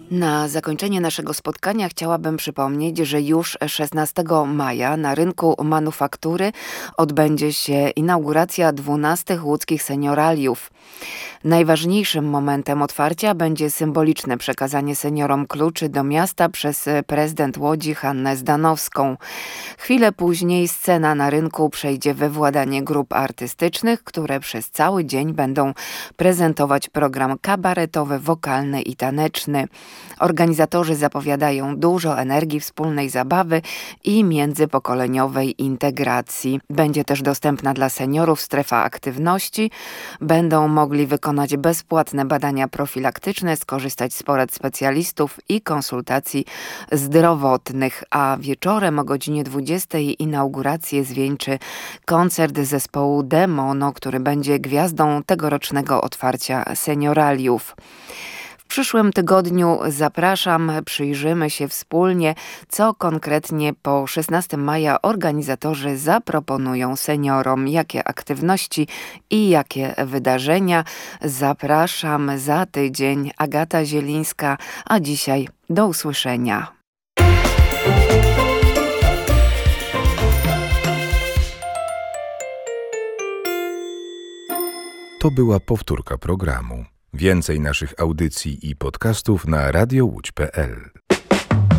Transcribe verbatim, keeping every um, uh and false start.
Na zakończenie naszego spotkania chciałabym przypomnieć, że już szesnastego maja na rynku manufaktury odbędzie się inauguracja dwunastych łódzkich senioraliów. Najważniejszym momentem otwarcia będzie symboliczne przekazanie seniorom kluczy do miasta przez prezydent Łodzi Hannę Zdanowską. Chwilę później scena na rynku przejdzie we władanie grup artystycznych, które przez cały dzień będą prezentować program kabaretowy, wokalny i taneczny. Organizatorzy zapowiadają dużo energii, wspólnej zabawy i międzypokoleniowej integracji. Będzie też dostępna dla seniorów strefa aktywności. Będą mogli wykonać bezpłatne badania profilaktyczne, skorzystać z porad specjalistów i konsultacji zdrowotnych, a wieczorem o godzinie dwudziestej inaugurację zwieńczy koncert zespołu Demono, który będzie gwiazdą tegorocznego otwarcia senioraliów. W przyszłym tygodniu zapraszam, przyjrzymy się wspólnie, co konkretnie po szesnastego maja organizatorzy zaproponują seniorom, jakie aktywności i jakie wydarzenia. Zapraszam za tydzień. Agata Zielińska, a dzisiaj do usłyszenia. To była powtórka programu. Więcej naszych audycji i podcastów na radio łódź kropka pe el.